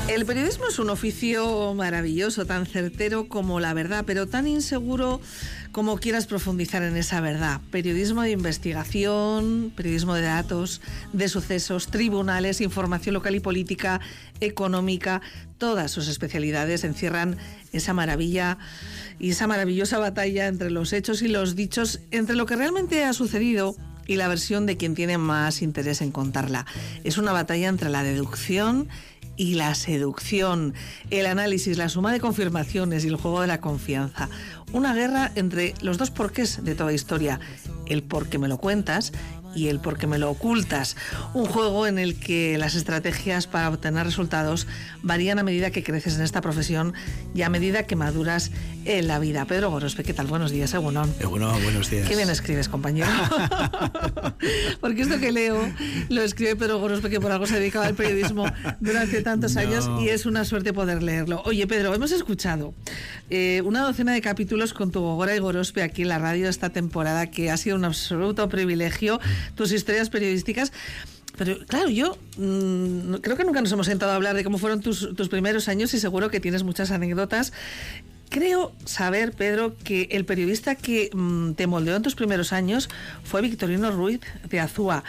El periodismo es un oficio maravilloso, tan certero como la verdad, pero tan inseguro como quieras profundizar en esa verdad. Periodismo de investigación, periodismo de datos, de sucesos, tribunales, información local y política, económica, todas sus especialidades encierran esa maravilla y esa maravillosa batalla entre los hechos y los dichos, entre lo que realmente ha sucedido y la versión de quien tiene más interés en contarla. Es una batalla entre la deducción y la seducción, el análisis, la suma de confirmaciones y el juego de la confianza. Una guerra entre los dos porqués de toda historia, el por qué me lo cuentas y el por qué me lo ocultas. Un juego en el que las estrategias para obtener resultados varían a medida que creces en esta profesión y a medida que maduras en la vida. Pedro Gorospe, ¿qué tal? Buenos días, Egunon. Egunon, buenos días. Qué bien escribes, compañero. Porque esto que leo lo escribe Pedro Gorospe, que por algo se dedicaba al periodismo durante tantos años, y es una suerte poder leerlo. Oye, Pedro, hemos escuchado una docena de capítulos con tu Gogora y Gorospe aquí en la radio esta temporada, que ha sido un absoluto privilegio, tus historias periodísticas. Pero claro, yo creo que nunca nos hemos sentado a hablar de cómo fueron tus primeros años, y seguro que tienes muchas anécdotas. Creo saber, Pedro, que el periodista que te moldeó en tus primeros años fue Victorino Ruiz de Azúa.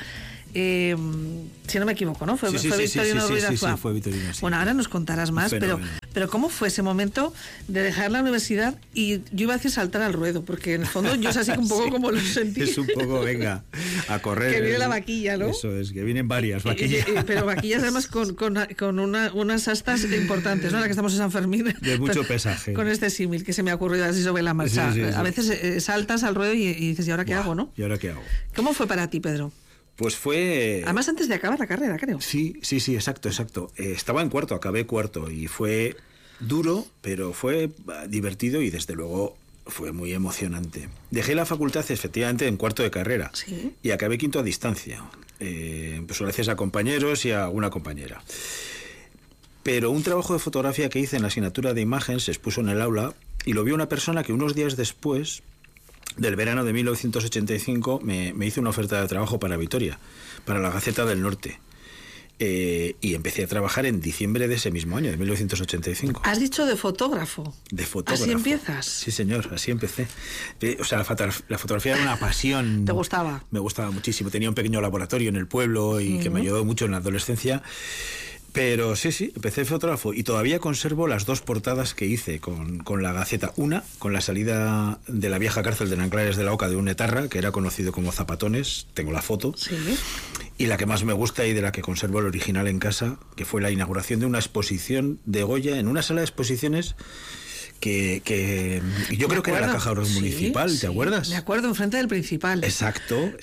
Si no me equivoco, ¿no? Fue Victorino Ruiz de Azúa. Sí, fue Victorino, sí. Bueno, ahora nos contarás más, pero ¿cómo fue ese momento de dejar la universidad? Y yo iba a decir saltar al ruedo, porque en el fondo yo es así un poco como lo sentí. Es un poco, venga, a correr. Que viene la vaquilla, ¿no? Eso es, que vienen varias vaquillas. Pero vaquillas además con unas astas importantes, ¿no? La que estamos en San Fermín. De mucho pesaje. Con este símil que se me ha ocurrido así sobre la marcha. Sí. A veces saltas al ruedo y dices, ¿y ahora qué hago, no? ¿Y ahora qué hago? ¿Cómo fue para ti, Pedro? Pues fue... Además, antes de acabar la carrera, creo. Sí, exacto. Estaba en cuarto, acabé cuarto, y fue duro, pero fue divertido y desde luego fue muy emocionante. Dejé la facultad efectivamente en cuarto de carrera. ¿Sí? Y acabé quinto a distancia, pues gracias a compañeros y a una compañera. Pero un trabajo de fotografía que hice en la asignatura de imagen se expuso en el aula y lo vio una persona que unos días después del verano de 1985 me hizo una oferta de trabajo para Vitoria, para la Gaceta del Norte. Y empecé a trabajar en diciembre de ese mismo año, de 1985. ¿Has dicho de fotógrafo? De fotógrafo. ¿Así empiezas? Sí, señor, así empecé. O sea, la fotografía era una pasión. ¿Te gustaba? Me gustaba muchísimo. Tenía un pequeño laboratorio en el pueblo y que me ayudó mucho en la adolescencia. Pero sí, empecé fotógrafo y todavía conservo las dos portadas que hice con la Gaceta. Una, con la salida de la vieja cárcel de Nanclares de la Oca de un etarra, que era conocido como Zapatones, tengo la foto. Sí. Y la que más me gusta y de la que conservo el original en casa, que fue la inauguración de una exposición de Goya en una sala de exposiciones que yo creo que era la Caja Municipal, ¿te acuerdas? Me acuerdo, enfrente del Principal. Exacto.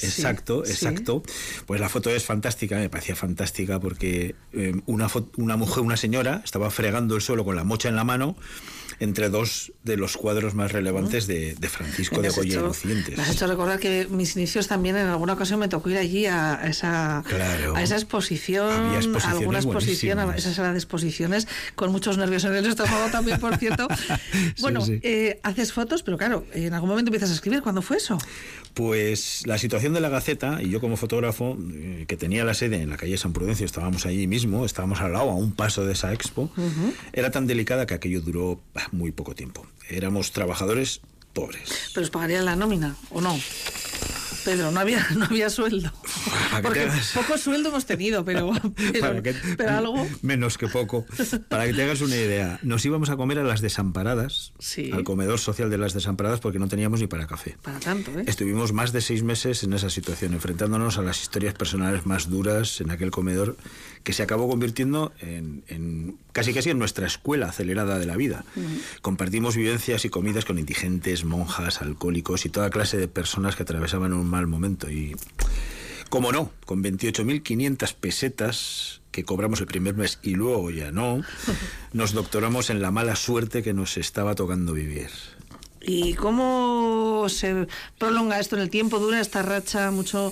Pues la foto es fantástica, me parecía fantástica porque una mujer, una señora, estaba fregando el suelo con la mocha en la mano entre dos de los cuadros más relevantes de Francisco de Goya y Lucientes. Me has hecho recordar que mis inicios también en alguna ocasión me tocó ir allí a esa exposición, alguna exposición, a esa sala de exposiciones, con muchos nervios en el estómago también, por cierto. Bueno, sí. Haces fotos, pero claro, en algún momento empiezas a escribir. ¿Cuándo fue eso? Pues la situación de la Gaceta, y yo como fotógrafo, que tenía la sede en la calle San Prudencio, estábamos allí mismo, estábamos al lado, a un paso de esa expo, era tan delicada que aquello duró muy poco tiempo. Éramos trabajadores pobres. ¿Pero os pagarían la nómina o no? Pedro, no había sueldo. Porque poco sueldo hemos tenido, pero algo... Menos que poco. Para que te hagas una idea, nos íbamos a comer a las Desamparadas, sí, al comedor social de las Desamparadas, porque no teníamos ni para café. Para tanto, ¿eh? Estuvimos más de 6 meses en esa situación, enfrentándonos a las historias personales más duras en aquel comedor, que se acabó convirtiendo en casi en nuestra escuela acelerada de la vida. Compartimos vivencias y comidas con indigentes, monjas, alcohólicos y toda clase de personas que atravesaban un mal momento. Y, como no, con 28.500 pesetas que cobramos el primer mes y luego ya no, nos doctoramos en la mala suerte que nos estaba tocando vivir. ¿Y cómo se prolonga esto en el tiempo? ¿Dura esta racha mucho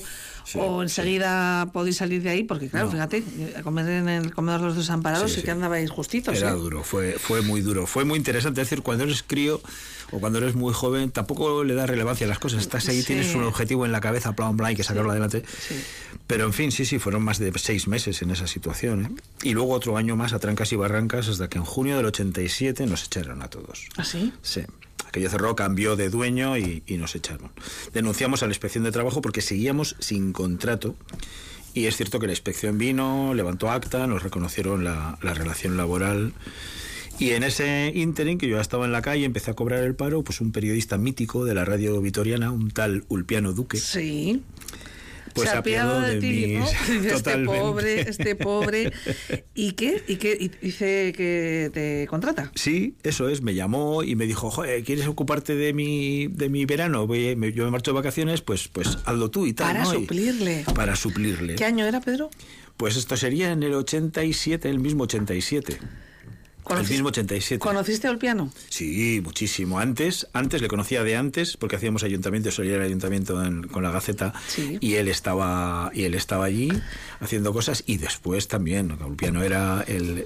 Sí, o enseguida podéis salir de ahí, porque claro, No. fíjate, a comer en el comedor Los Desamparados Sí, sí que andabais justitos. Era duro, fue muy duro. Fue muy interesante. Es decir, cuando eres crío o cuando eres muy joven, tampoco le das relevancia a las cosas. Estás ahí, Sí. tienes un objetivo en la cabeza, plan, hay que sacarlo adelante. Sí. Pero en fin, sí, fueron más de 6 meses en esa situación, ¿eh? Y luego otro año más a trancas y barrancas hasta que en junio del 87 nos echaron a todos. ¿Ah, sí? Sí. Aquello cerró, cambió de dueño y nos echaron. Denunciamos a la Inspección de Trabajo porque seguíamos sin contrato. Y es cierto que la inspección vino, levantó acta, nos reconocieron la relación laboral. Y en ese ínterin, que yo ya estaba en la calle, empecé a cobrar el paro, pues un periodista mítico de la radio vitoriana, un tal Ulpiano Duque. Sí. Pues se apiadó de ti, ¿no? Totalmente. Este pobre. ¿Y qué? ¿Y dice que te contrata? Sí, eso es, me llamó y me dijo, joder, ¿quieres ocuparte de mi verano? Yo me marcho de vacaciones, pues hazlo tú y tal. Para ¿no? suplirle. Para suplirle. ¿Qué año era, Pedro? Pues esto sería en el 87, el mismo 87. El mismo 87. ¿Conociste a Ulpiano? Sí, muchísimo. Antes le conocía de antes, porque hacíamos ayuntamiento, solía ir al ayuntamiento con la Gaceta, sí. y él estaba allí haciendo cosas, y después también, Ulpiano era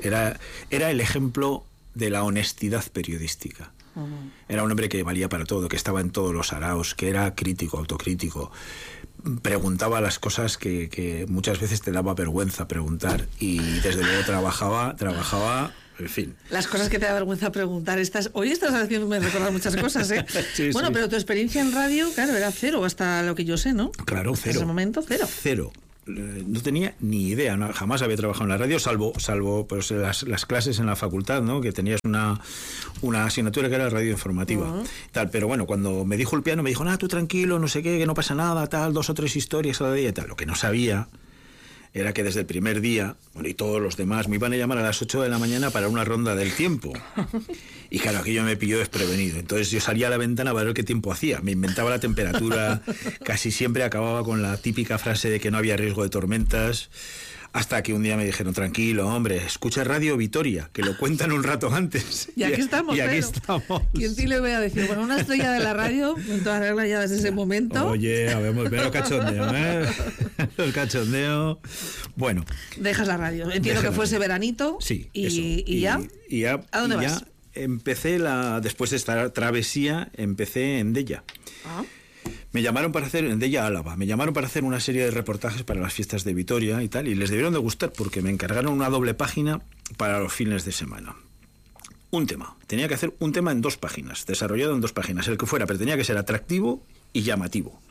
el ejemplo de la honestidad periodística. Era un hombre que valía para todo, que estaba en todos los araos, que era crítico, autocrítico. Preguntaba las cosas que muchas veces te daba vergüenza preguntar, y desde luego trabajaba, en fin. Las cosas que te da vergüenza preguntar. Hoy estás haciendo me recordar muchas cosas, ¿eh? Sí, bueno, sí. Pero tu experiencia en radio, claro, era cero, hasta lo que yo sé, ¿no? Claro, cero. En ese momento, cero. Cero. No tenía ni idea, ¿no? Jamás había trabajado en la radio, salvo pues, las clases en la facultad, ¿no? Que tenías una asignatura que era radio informativa. Tal, pero bueno, cuando me dijo Ulpiano, me dijo, tú tranquilo, no sé qué, que no pasa nada, tal, 2 o 3 historias cada día y tal. Lo que no sabía era que desde el primer día, y todos los demás, me iban a llamar a las 8 de la mañana para una ronda del tiempo. Y claro, aquello me pilló desprevenido. Entonces yo salía a la ventana para ver qué tiempo hacía. Me inventaba la temperatura, casi siempre acababa con la típica frase de que no había riesgo de tormentas. Hasta que un día me dijeron, tranquilo, hombre, escucha Radio Vitoria, que lo cuentan un rato antes. Y aquí estamos, y aquí Pedro. estamos. ¿Quién te le voy a decir? Bueno, una estrella de la radio, en todas reglas ya desde ese momento. Oye, habemos ver el cachondeo, ¿eh? El cachondeo. Bueno. Dejas la radio. Entiendo que fue ese veranito. Sí, y ya. ¿A dónde vas? Empecé después de esta travesía, empecé en Della. Ah. Me llamaron para hacer, en Della, Álava, me llamaron para hacer una serie de reportajes para las fiestas de Vitoria y tal, y les debieron de gustar porque me encargaron una doble página para los fines de semana. Un tema. Tenía que hacer un tema en 2 páginas, desarrollado en 2 páginas, el que fuera, pero tenía que ser atractivo y llamativo.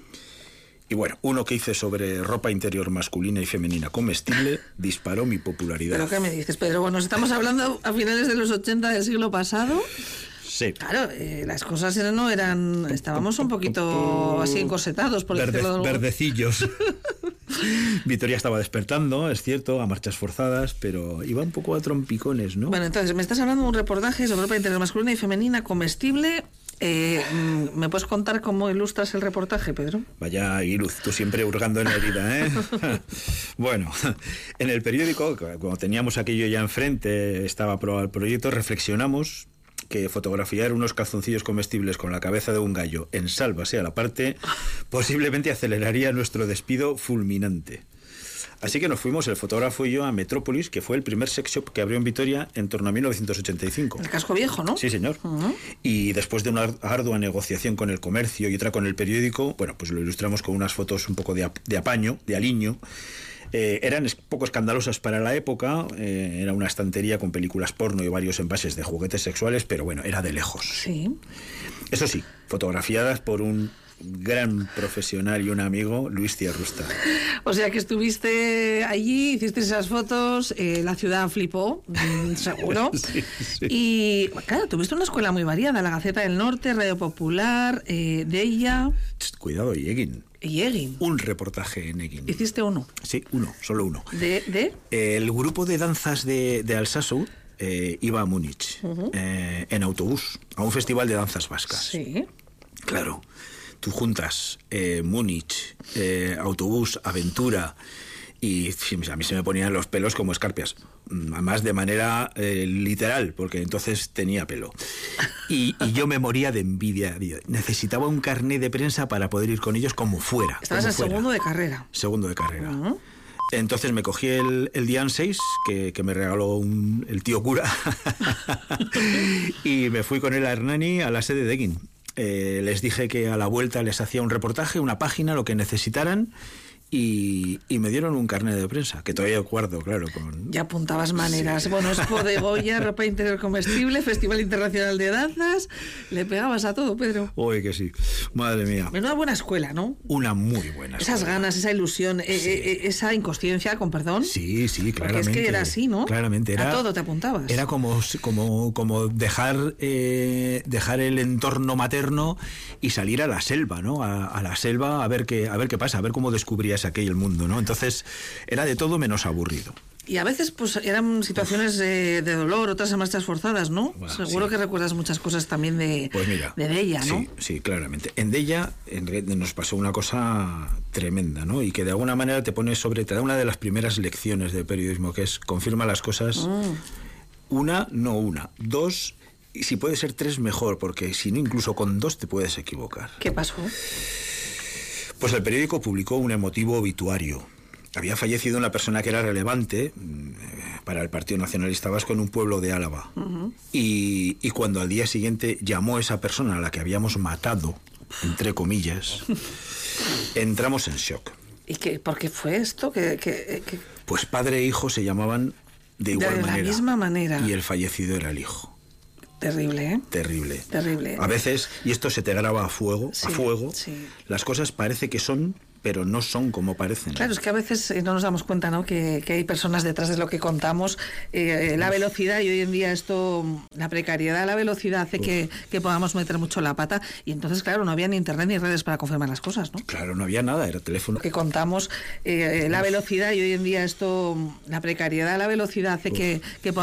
Y bueno, uno que hice sobre ropa interior masculina y femenina comestible disparó mi popularidad. ¿Pero qué me dices, Pedro? Bueno, estamos hablando a finales de los 80 del siglo pasado. Sí. Claro, las cosas no eran... Estábamos un poquito así encorsetados, por decirlo de algún... Verdecillos. Vitoria estaba despertando, es cierto, a marchas forzadas, pero iba un poco a trompicones, ¿no? Bueno, entonces, me estás hablando de un reportaje sobre ropa interior masculina y femenina comestible. ¿Me puedes contar cómo ilustras el reportaje, Pedro? Vaya, Iruz, tú siempre hurgando en la herida, ¿eh? Bueno, en el periódico, cuando teníamos aquello ya enfrente, estaba aprobado el proyecto, reflexionamos que fotografiar unos calzoncillos comestibles con la cabeza de un gallo en sálvase a la parte posiblemente aceleraría nuestro despido fulminante. Así que nos fuimos, el fotógrafo y yo, a Metrópolis, que fue el primer sex shop que abrió en Vitoria en torno a 1985. El casco viejo, ¿no? Sí, señor. Y después de una ardua negociación con el comercio y otra con el periódico, bueno, pues lo ilustramos con unas fotos un poco de apaño, de aliño. Eran poco escandalosas para la época, era una estantería con películas porno y varios envases de juguetes sexuales, pero bueno, era de lejos. Sí. Eso sí, fotografiadas por un gran profesional y un amigo, Luis Tierrusta. O sea que estuviste allí, hiciste esas fotos, la ciudad flipó, seguro. Sí. Y claro, tuviste una escuela muy variada, la Gaceta del Norte, Radio Popular, Della... Cuidado, y Egin. Y Egin. Un reportaje en Egin. ¿Hiciste uno? Sí, solo uno. ¿De? El grupo de danzas de Alsasu iba a Múnich en autobús, a un festival de danzas vascas. Sí. Claro, tú juntas Múnich, autobús, aventura Y a mí se me ponían los pelos como escarpias, además de manera literal, porque entonces tenía pelo. Y yo me moría de envidia. Necesitaba un carné de prensa para poder ir con ellos como fuera. Estabas en segundo de carrera. Segundo de carrera. Entonces me cogí el Dian 6 que me regaló el tío cura y me fui con él a Hernani, a la sede de Egin. Les dije que a la vuelta les hacía un reportaje, una página, lo que necesitaran. Y me dieron un carnet de prensa, que todavía guardo, claro. Ya apuntabas maneras. Sí. Bueno, Expo de Goya, ropa interior comestible, Festival Internacional de Danzas. Le pegabas a todo, Pedro. Uy, que sí. Madre mía. Menuda buena escuela, ¿no? Una muy buena escuela. Esas ganas, esa ilusión, esa inconsciencia, con perdón. Sí, claramente. Porque es que era así, ¿no? Claramente. A todo te apuntabas. Era como dejar el entorno materno y salir a la selva, ¿no? A la selva a ver qué pasa, a ver cómo descubrías aquí el mundo, ¿no? Entonces era de todo menos aburrido. Y a veces pues eran situaciones de dolor, otras marchas forzadas, ¿no? Bueno, seguro que recuerdas muchas cosas también de Deia, ¿no? Sí, claramente. En Deia nos pasó una cosa tremenda, ¿no? Y que de alguna manera te da una de las primeras lecciones de periodismo, que es confirma las cosas. Una, no una. Dos, y si puede ser tres, mejor, porque si no, incluso con dos te puedes equivocar. ¿Qué pasó? Pues el periódico publicó un emotivo obituario. Había fallecido una persona que era relevante para el Partido Nacionalista Vasco en un pueblo de Álava. Y cuando al día siguiente llamó a esa persona a la que habíamos matado, entre comillas, entramos en shock. ¿Y por qué fue esto? Pues padre e hijo se llamaban de igual manera. De la misma manera. Y el fallecido era el hijo. Terrible, ¿eh? Terrible. A veces, y esto se te graba a fuego, las cosas parece que son, pero no son como parecen. Claro, es que a veces no nos damos cuenta, ¿no? Que hay personas detrás de lo que contamos. La velocidad, y hoy en día la precariedad, la velocidad hace que podamos meter mucho la pata. Y entonces, claro, no había ni internet ni redes para confirmar las cosas, ¿no? Claro, no había nada, era teléfono. Lo que contamos, la velocidad, y hoy en día la precariedad, la velocidad hace que podamos